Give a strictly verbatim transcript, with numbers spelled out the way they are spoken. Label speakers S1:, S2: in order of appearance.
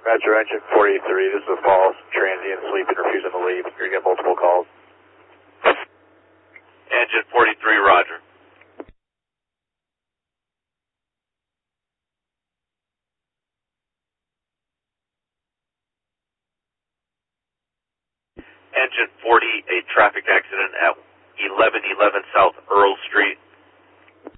S1: Metro Engine forty-three, this is a false transient sleeping, refusing to leave. You're going to get multiple calls.
S2: Engine forty-three, roger. Engine forty, a traffic accident at eleven eleven South Earl Street.